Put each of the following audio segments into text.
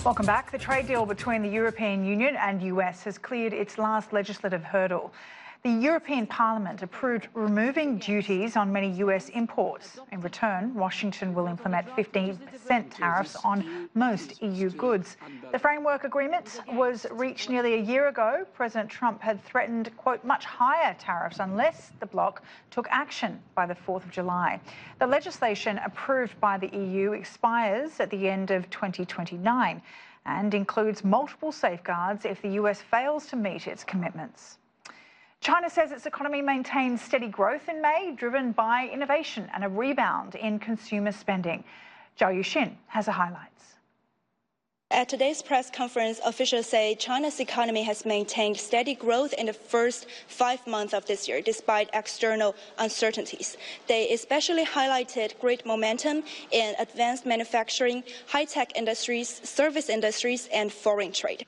Welcome back. The trade deal between the European Union and US has cleared its last legislative hurdle. The European Parliament approved removing duties on many US imports. In return, Washington will implement 15% tariffs on most EU goods. The framework agreement was reached nearly a year ago. President Trump had threatened, quote, much higher tariffs unless the bloc took action by the 4th of July. The legislation approved by the EU expires at the end of 2029 and includes multiple safeguards if the US fails to meet its commitments. China says its economy maintains steady growth in May, driven by innovation and a rebound in consumer spending. Zhao Yuxin has the highlights. At today's press conference, officials say China's economy has maintained steady growth in the first 5 months of this year, despite external uncertainties. They especially highlighted great momentum in advanced manufacturing, high-tech industries, service industries, and foreign trade.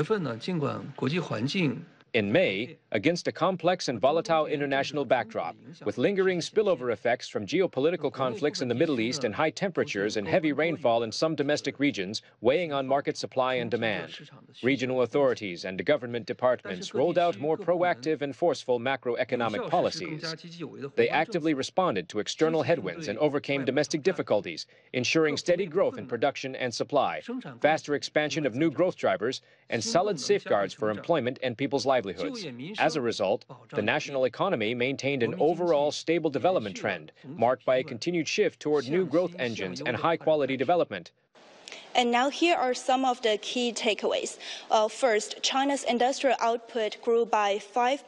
In May, against a complex and volatile international backdrop, with lingering spillover effects from geopolitical conflicts in the Middle East and high temperatures and heavy rainfall in some domestic regions weighing on market supply and demand, regional authorities and government departments rolled out more proactive and forceful macroeconomic policies. They actively responded to external headwinds and overcame domestic difficulties, ensuring steady growth in production and supply, faster expansion of new growth drivers, and solid safeguards for employment and people's livelihoods. As a result, the national economy maintained an overall stable development trend, marked by a continued shift toward new growth engines and high-quality development. And now here are some of the key takeaways. First, China's industrial output grew by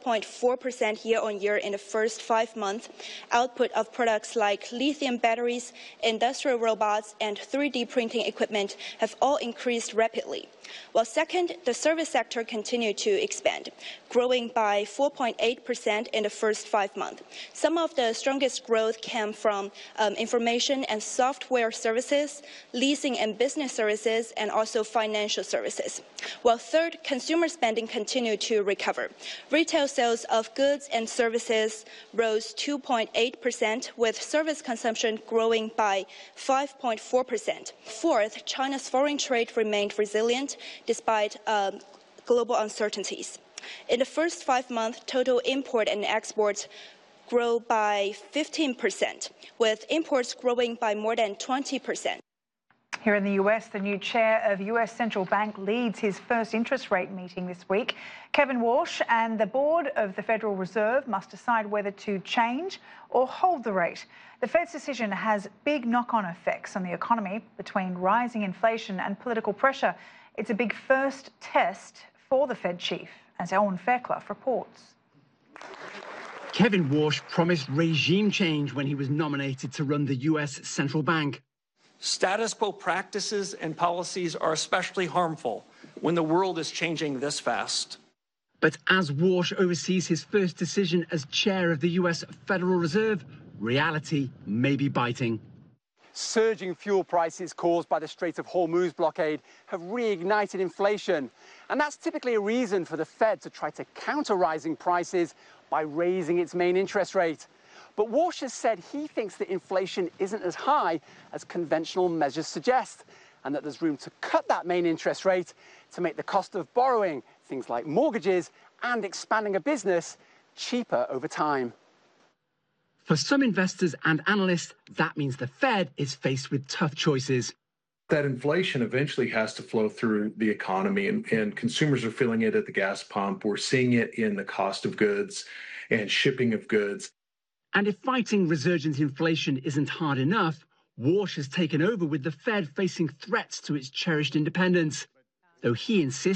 5.4% year-on-year in the first 5 months. Output of products like lithium batteries, industrial robots, and 3D printing equipment have all increased rapidly. While second, the service sector continued to expand, growing by 4.8% in the first 5 months. Some of the strongest growth came from information and software services, leasing and business services, and also financial services. While third, consumer spending continued to recover. Retail sales of goods and services rose 2.8%, with service consumption growing by 5.4%. Fourth, China's foreign trade remained resilient despite global uncertainties. In the first 5 months, total import and exports grew by 15%, with imports growing by more than 20%. Here in the US, the new chair of US Central Bank leads his first interest rate meeting this week. Kevin Warsh and the board of the Federal Reserve must decide whether to change or hold the rate. The Fed's decision has big knock-on effects on the economy between rising inflation and political pressure. It's a big first test for the Fed chief, as Owen Fairclough reports. Kevin Warsh promised regime change when he was nominated to run the US Central Bank. Status quo practices and policies are especially harmful when the world is changing this fast. But as Warsh oversees his first decision as chair of the US Federal Reserve, reality may be biting. Surging fuel prices caused by the Strait of Hormuz blockade have reignited inflation. And that's typically a reason for the Fed to try to counter rising prices by raising its main interest rate. But Warsh has said he thinks that inflation isn't as high as conventional measures suggest, and that there's room to cut that main interest rate to make the cost of borrowing, things like mortgages and expanding a business, cheaper over time. For some investors and analysts, that means the Fed is faced with tough choices. That inflation eventually has to flow through the economy, and consumers are feeling it at the gas pump. We're seeing it in the cost of goods and shipping of goods. And if fighting resurgent inflation isn't hard enough, Warsh has taken over with the Fed facing threats to its cherished independence, though he insists